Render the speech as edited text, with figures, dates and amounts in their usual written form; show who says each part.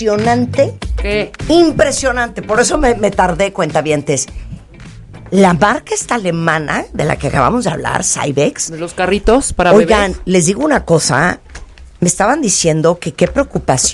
Speaker 1: impresionante.
Speaker 2: ¿Qué?
Speaker 1: Impresionante. Por eso me tardé, cuentavientes. La marca esta alemana de la que acabamos de hablar, Cybex.
Speaker 2: ¿De los carritos para
Speaker 1: Oigan,
Speaker 2: bebés?
Speaker 1: les digo una cosa. Me estaban diciendo que qué preocupación